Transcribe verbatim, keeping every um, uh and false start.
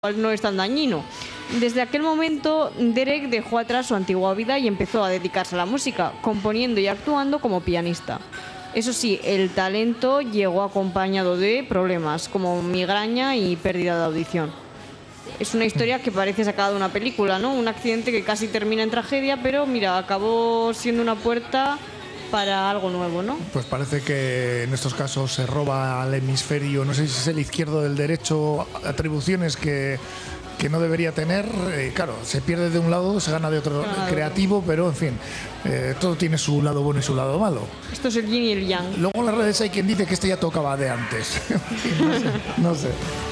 no es tan dañino. Desde aquel momento, Derek dejó atrás su antigua vida y empezó a dedicarse a la música, componiendo y actuando como pianista. Eso sí, el talento llegó acompañado de problemas como migraña y pérdida de audición. Es una historia que parece sacada de una película, ¿no? Un accidente que casi termina en tragedia, pero mira, acabó siendo una puerta para algo nuevo, ¿no? Pues parece que en estos casos se roba al hemisferio, no sé si es el izquierdo o del derecho, atribuciones que, que no debería tener. Eh, claro, se pierde de un lado, se gana de otro, claro, creativo, pero en fin, eh, todo tiene su lado bueno y su lado malo. Esto es el yin y el yang. Luego en las redes hay quien dice que este ya tocaba de antes. no sé. No sé.